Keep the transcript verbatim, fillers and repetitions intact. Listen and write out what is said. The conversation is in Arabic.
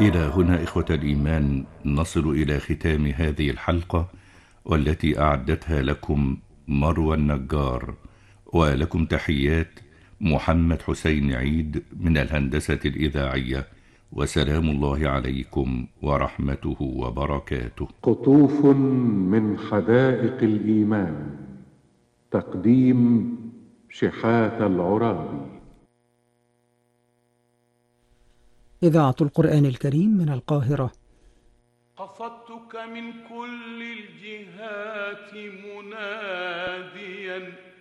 إلى هنا إخوة الإيمان نصل إلى ختام هذه الحلقة، والتي أعدتها لكم مروى النجار، ولكم تحيات محمد حسين عيد من الهندسة الإذاعية، وسلام الله عليكم ورحمته وبركاته. قطوف من حدائق الإيمان، تقديم شحات العرابي. إذاعة القرآن الكريم من القاهرة. قصدتك من كل الجهات مناديا